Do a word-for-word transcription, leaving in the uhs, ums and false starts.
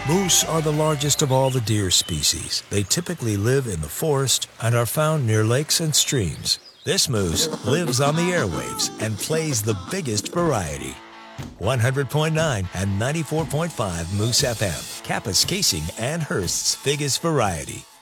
Moose are the largest of all the deer species. They typically live in the forest and are found near lakes and streams. This moose lives on the airwaves and plays the biggest variety. one hundred point nine and ninety-four point five Moose F M, Kapa's Casing and Hearst's biggest variety.